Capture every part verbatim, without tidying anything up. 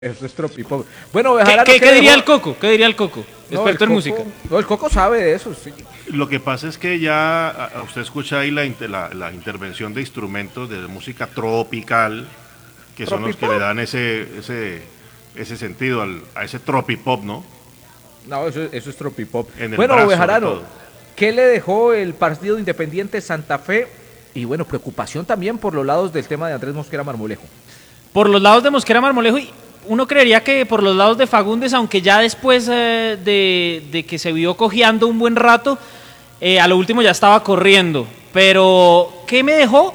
Eso es tropipop. Bueno, ¿Qué, Bejarano, qué, ¿qué ¿qué diría dejó? el Coco? ¿Qué diría el Coco? No, Experto el en Coco- música. No, el Coco sabe de eso. Sí. Lo que pasa es que ya a- a usted escucha ahí la, inte- la- la intervención de instrumentos de música tropical, que son los que Tropipop. le dan ese, ese, ese sentido al- a ese tropipop, ¿no? No, eso, eso es tropipop. En el Bueno, brazo, Bejarano, sobre todo. ¿qué le dejó el partido Independiente Santa Fe? Y bueno, preocupación también por los lados del tema de Andrés Mosquera Marmolejo. Por los lados de Mosquera Marmolejo, y uno creería que por los lados de Fagundes, aunque ya después eh, de, de que se vio cojeando un buen rato, eh, a lo último ya estaba corriendo. Pero, ¿qué me dejó?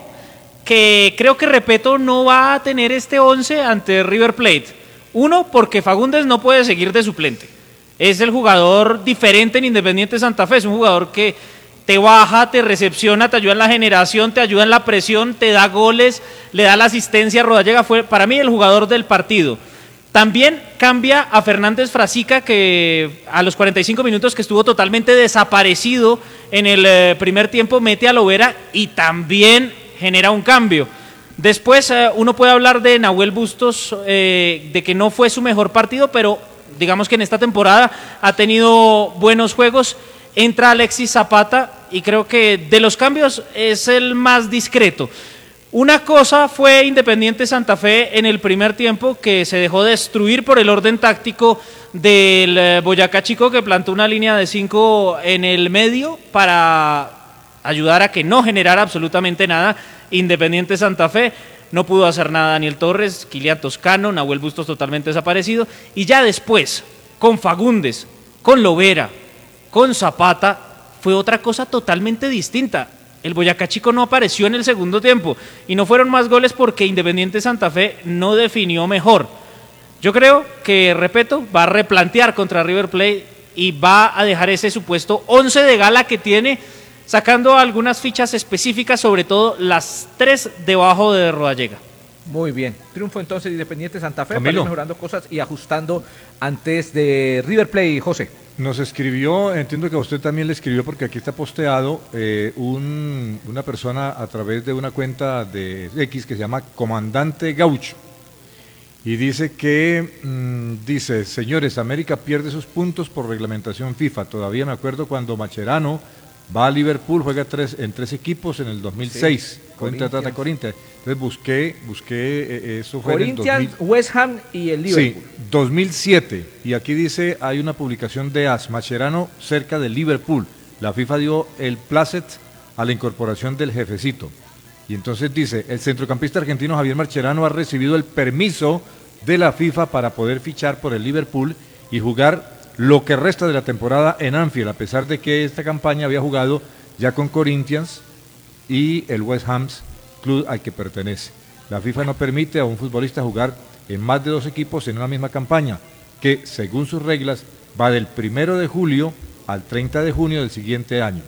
Que creo que Repeto no va a tener este once ante River Plate. Uno, porque Fagundes no puede seguir de suplente. Es el jugador diferente en Independiente Santa Fe, es un jugador que te baja, te recepciona, te ayuda en la generación, te ayuda en la presión, te da goles, le da la asistencia. Rodallega fue para mí el jugador del partido. También cambia a Fernández Frasica, que a los cuarenta y cinco minutos, que estuvo totalmente desaparecido en el eh, primer tiempo, mete a Lovera y también genera un cambio. Después eh, uno puede hablar de Nahuel Bustos, eh, de que no fue su mejor partido, pero digamos que en esta temporada ha tenido buenos juegos. Entra Alexis Zapata y creo que de los cambios es el más discreto. Una cosa fue Independiente Santa Fe en el primer tiempo, que se dejó destruir por el orden táctico del eh, Boyacá Chico, que plantó una línea de cinco en el medio para ayudar a que no generara absolutamente nada. Independiente Santa Fe no pudo hacer nada. Daniel Torres, Kilian Toscano, Nahuel Bustos totalmente desaparecido. Y ya después, con Fagundes, con Lovera, con Zapata, fue otra cosa totalmente distinta. El Boyacá Chico no apareció en el segundo tiempo y no fueron más goles porque Independiente Santa Fe no definió mejor. Yo creo que, repito, va a replantear contra River Plate y va a dejar ese supuesto once de gala que tiene, sacando algunas fichas específicas, sobre todo las tres debajo de Rodallega. Muy bien. Triunfo entonces de Independiente Santa Fe, para Camilo. ir mejorando cosas y ajustando antes de River Plate, José. Nos escribió, entiendo que a usted también le escribió porque aquí está posteado eh, un, una persona a través de una cuenta de X que se llama Comandante Gaucho y dice que, mmm, dice, señores, América pierde sus puntos por reglamentación FIFA. Todavía me acuerdo cuando Macherano va a Liverpool, juega tres, en tres equipos en el dos mil seis, Sí, contra Tata Corinthians. Entonces busqué, busqué eh, eso fue Corinthians, en el dos mil. West Ham y el Liverpool. Sí, dos mil siete, y aquí dice, hay una publicación de A S, Mascherano cerca de Liverpool. La FIFA dio el placet a la incorporación del jefecito. Y entonces dice, el centrocampista argentino Javier Mascherano ha recibido el permiso de la FIFA para poder fichar por el Liverpool y jugar lo que resta de la temporada en Anfield, a pesar de que esta campaña había jugado ya con Corinthians y el West Ham, club al que pertenece. La FIFA no permite a un futbolista jugar en más de dos equipos en una misma campaña, que según sus reglas va del primero de julio al treinta de junio del siguiente año.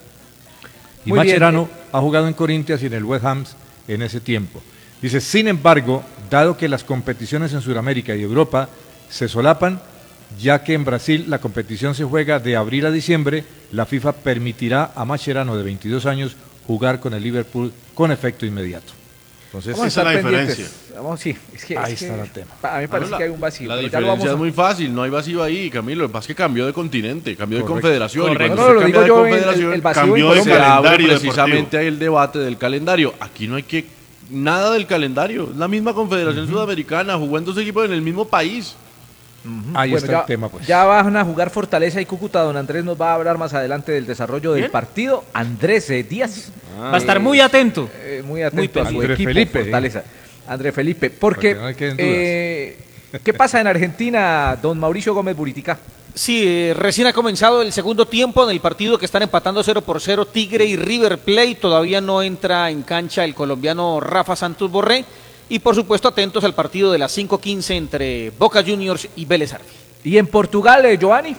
Y Muy bien. Mascherano ha jugado en Corinthians y en el West Ham en ese tiempo. Dice, sin embargo, dado que las competiciones en Sudamérica y Europa se solapan, ya que en Brasil la competición se juega de abril a diciembre, la FIFA permitirá a Mascherano de veintidós años jugar con el Liverpool con efecto inmediato. Entonces, Vamos a esa es la estar pendientes. diferencia. Vamos, sí, es que, Ahí es está que el tema. A mí me parece Bueno, que hay un vacío. La pero ya lo diferencia vamos a- es muy fácil, no hay vacío ahí, Camilo. Lo que pasa es que cambió de continente, cambió Correcto. de confederación. Y Correcto. cuando No, no, usted lo cambia digo de yo, el- confederación, el vacío cambió en de se Colombia. calendario abre deportivo. precisamente ahí el debate del calendario. Aquí no hay que nada del calendario. Es la misma confederación sudamericana, jugó en dos equipos en el mismo país. ahí Bueno, está ya, el tema, pues. ya van a jugar Fortaleza y Cúcuta. Don Andrés nos va a hablar más adelante del desarrollo del ¿Quién? partido. Andrés eh, Díaz. Va a estar muy atento. Eh, muy atento a su Andrés equipo, Felipe, Fortaleza. Andrés Felipe, porque Para que no queden dudas. eh, ¿qué pasa en Argentina, don Mauricio Gómez Buritica? Sí, eh, recién ha comenzado el segundo tiempo en el partido que están empatando cero por cero Tigre y River Plate. Todavía no entra en cancha el colombiano Rafa Santos Borré. Y por supuesto atentos al partido de las cinco quince entre Boca Juniors y Vélez Arfi. Y en Portugal, eh, Giovanni.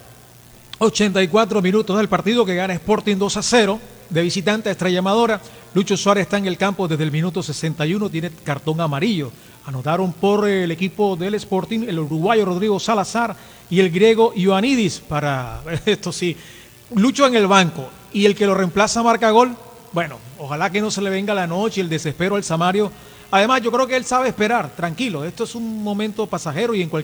ochenta y cuatro minutos del partido que gana Sporting dos a cero de visitante a Estrella Amadora. Lucho Suárez está en el campo desde el minuto sesenta y uno, tiene cartón amarillo. Anotaron por el equipo del Sporting el uruguayo Rodrigo Salazar y el griego Ioannidis para, esto sí, Lucho en el banco y el que lo reemplaza marca gol. Bueno, ojalá que no se le venga la noche y el desespero al Samario Además, yo creo que él sabe esperar, tranquilo. Esto es un momento pasajero y en cualquier